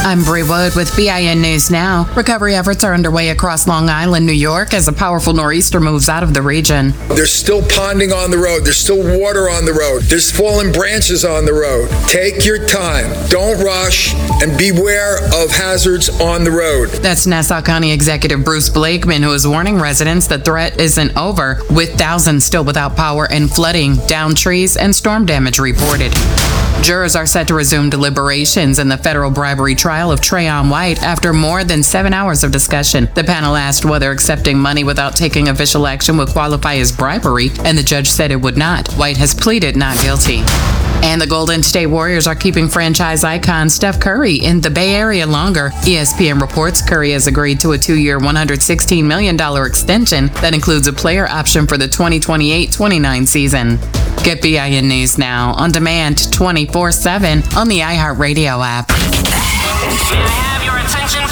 I'm Bree Wood with BIN News Now. Recovery efforts are underway across Long Island, New York, as a powerful nor'easter moves out of the region. There's still ponding on the road. There's still water on the road. There's fallen branches on the road. Take your time. Don't rush, and beware of hazards on the road. That's Nassau County Executive Bruce Blakeman, who is warning residents the threat isn't over, with thousands still without power and flooding, downed trees, and storm damage reported. Jurors are set to resume deliberations in the federal bribery trial of Trayon White after more than 7 hours of discussion. The panel asked whether accepting money without taking official action would qualify as bribery, and the judge said it would not. White has pleaded not guilty. And the Golden State Warriors are keeping franchise icon Steph Curry in the Bay Area longer. ESPN reports Curry has agreed to a 2-year, $116 million extension that includes a player option for the 2028-29 season. Get BIN News Now on demand 24/7 on the iHeartRadio app.